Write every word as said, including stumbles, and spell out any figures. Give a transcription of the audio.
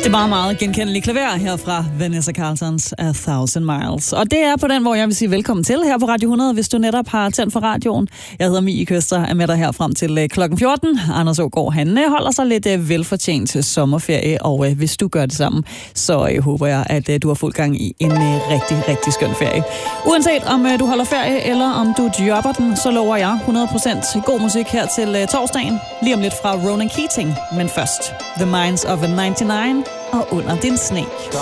Det er meget, meget genkendeligt klaver her fra Vanessa Carltons A Thousand Miles. Og det er på den, hvor jeg vil sige velkommen til her på Radio hundrede, hvis du netop har tændt for radioen. Jeg hedder Mie Køster, er med dig her frem til klokken fjorten. Anders Ågaard, han holder sig lidt velfortjent til sommerferie, og hvis du gør det sammen, så håber jeg, at du har fuld gang i en rigtig, rigtig skøn ferie. Uanset om du holder ferie, eller om du jobber den, så lover jeg hundrede procent god musik her til torsdagen. Lige om lidt fra Ronan Keating, men først The Minds of a nioghalvfems og Under din sne.